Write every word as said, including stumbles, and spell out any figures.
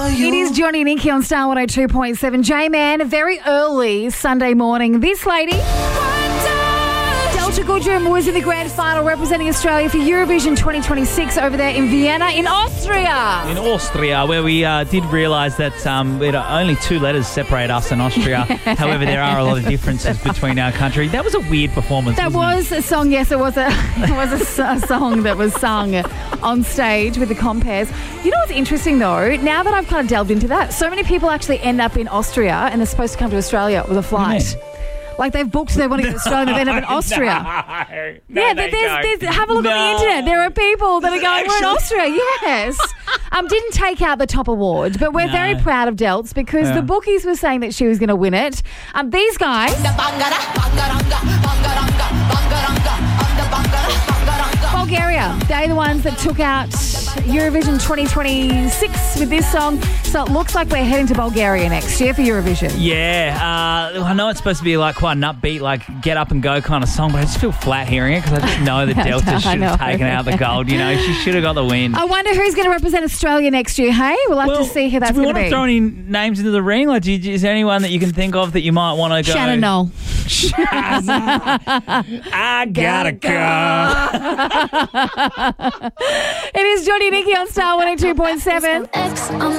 It is Johnny and Nikki on Star one oh two point seven. J-Man, very early Sunday morning. This lady, Delta Goodrem, was in the grand final representing Australia for Eurovision twenty twenty-six over there in Vienna, in Austria. In Austria, where we uh, did realise that um, it, uh, only two letters separate us and Austria. However, there are a lot of differences between our country. That was a weird performance. That was it? a song, yes, it was a it was a, a song that was sung on stage with the compares. You know what's interesting though? Now that I've kind of delved into that, so many people actually end up in Austria and they're supposed to come to Australia with a flight. Like they've booked, they want to go to Australia, they end up in Austria. No, yeah, no, there's, there's, have a look no. on the internet. There are people that are going, we're in Austria. Yes. Um, didn't take out the top award, but we're No. very proud of Delts because Yeah. the bookies were saying that she was going to win it. Um, these guys, Bulgaria, they're the ones that took out Eurovision twenty twenty-six with this song. So it looks like we're heading to Bulgaria next year for Eurovision. Yeah, uh, I know it's supposed to be like quite an upbeat, like get up and go kind of song, but I just feel flat hearing it because I just know that I Delta know. should have taken out the gold. You know, she should have got the win. I wonder who's going to represent Australia next year, hey? We'll have Well, to see who that's do we going to want be. to throw any names into the ring? Like, do you, is there anyone that you can think of that you might want to go? Shannon Knoll. I gotta go. It is Johnny and Nikki on Star one oh two point seven.